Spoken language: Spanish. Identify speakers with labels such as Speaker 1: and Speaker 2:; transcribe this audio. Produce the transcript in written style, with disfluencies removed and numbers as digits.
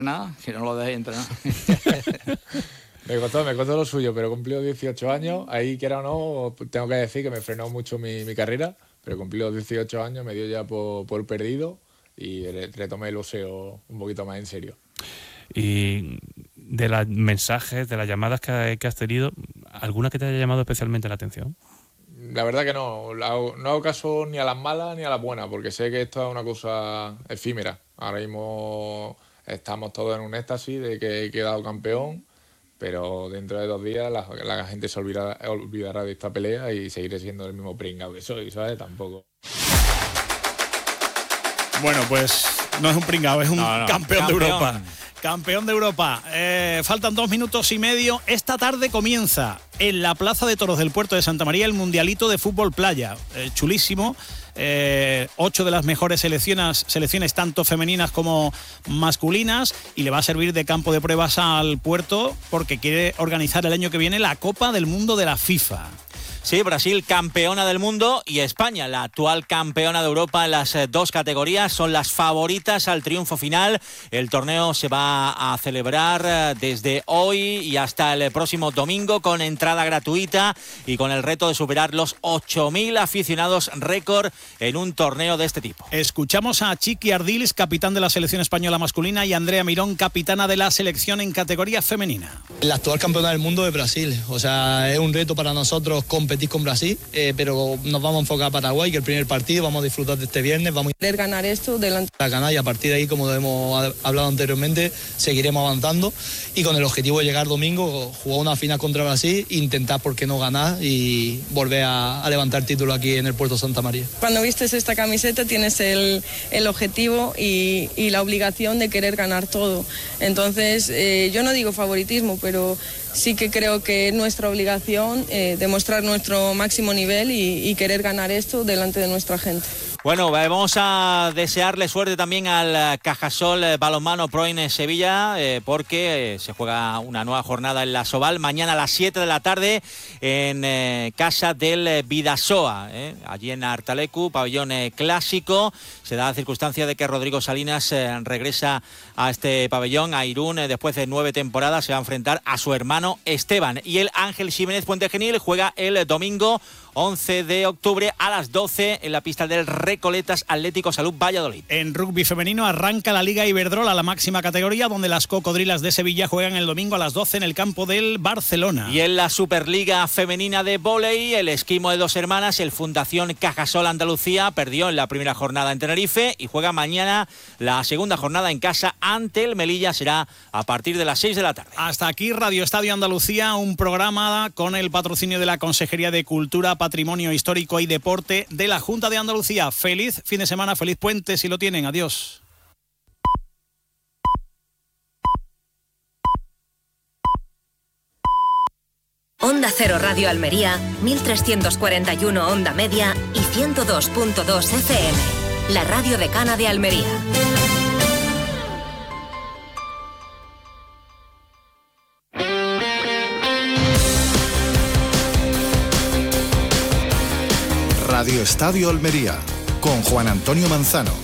Speaker 1: Nada, que no lo dejéis entrenar.
Speaker 2: Me costó lo suyo, pero cumplió 18 años. Ahí, quiera o no, tengo que decir que me frenó mucho mi carrera, pero cumplí los 18 años, me dio ya por perdido y retomé el boxeo un poquito más en serio.
Speaker 3: Y de los mensajes, de las llamadas que has tenido, ¿alguna que te haya llamado especialmente la atención?
Speaker 2: La verdad que no hago caso ni a las malas ni a las buenas, porque sé que esto es una cosa efímera. Ahora mismo estamos todos en un éxtasis de que he quedado campeón, pero dentro de 2 días la gente se olvidará de esta pelea y seguiré siendo el mismo pringao que soy, ¿sabes? Tampoco.
Speaker 4: Bueno, pues no es un pringao, es un campeón de Europa. Campeón de Europa. Faltan 2 minutos y medio. Esta tarde comienza en la Plaza de Toros del Puerto de Santa María el Mundialito de Fútbol Playa. Chulísimo. 8 de las mejores selecciones tanto femeninas como masculinas, y le va a servir de campo de pruebas al Puerto porque quiere organizar el año que viene la Copa del Mundo de la FIFA.
Speaker 5: Sí, Brasil campeona del mundo y España, la actual campeona de Europa en las 2 categorías, son las favoritas al triunfo final. El torneo se va a celebrar desde hoy y hasta el próximo domingo con entrada gratuita y con el reto de superar los 8.000 aficionados récord en un torneo de este tipo.
Speaker 4: Escuchamos a Chiqui Ardiles, capitán de la selección española masculina, y Andrea Mirón, capitana de la selección en categoría femenina.
Speaker 6: La actual campeona del mundo es Brasil, o sea, es un reto para nosotros competir con Brasil, pero nos vamos a enfocar a Paraguay, que el primer partido, vamos a disfrutar de este viernes, vamos a
Speaker 7: querer ganar esto delante
Speaker 6: de la canalla, y a partir de ahí, como hemos hablado anteriormente, seguiremos avanzando y con el objetivo de llegar domingo, jugar una final contra Brasil, intentar, por qué no, ganar y volver a levantar título aquí en el Puerto Santa María.
Speaker 7: Cuando vistes esta camiseta tienes el objetivo y la obligación de querer ganar todo. Entonces, yo no digo favoritismo, pero sí que creo que es nuestra obligación demostrar nuestro máximo nivel y querer ganar esto delante de nuestra gente.
Speaker 5: Bueno, vamos a desearle suerte también al Cajasol Balonmano Pro en Sevilla, porque se juega una nueva jornada en la Soval mañana a las 7 de la tarde en casa del Bidasoa, allí en Artalecu, pabellón clásico. Se da la circunstancia de que Rodrigo Salinas regresa a este pabellón, a Irún, después de 9 temporadas. Se va a enfrentar a su hermano Esteban. Y el Ángel Ximénez Puente Genil juega el domingo 11 de octubre a las 12 en la pista del Recoletas Atlético Salud Valladolid.
Speaker 4: En rugby femenino arranca la Liga Iberdrola, la máxima categoría, donde las Cocodrilas de Sevilla juegan el domingo a las 12 en el campo del Barcelona.
Speaker 5: Y en la Superliga femenina de vóley, el Esquimo de Dos Hermanas, el Fundación Cajasol Andalucía, perdió en la primera jornada en Tenerife y juega mañana la segunda jornada en casa ante el Melilla. Será a partir de las 6 de la tarde.
Speaker 4: Hasta aquí Radio Estadio Andalucía, un programa con el patrocinio de la Consejería de Cultura, Patrimonio Histórico y Deporte de la Junta de Andalucía. Feliz fin de semana, feliz puente si lo tienen. Adiós.
Speaker 8: Onda Cero Radio Almería, 1341 Onda Media y 102.2 FM. La radio decana de Almería.
Speaker 9: Radio Estadio Almería, con Juan Antonio Manzano.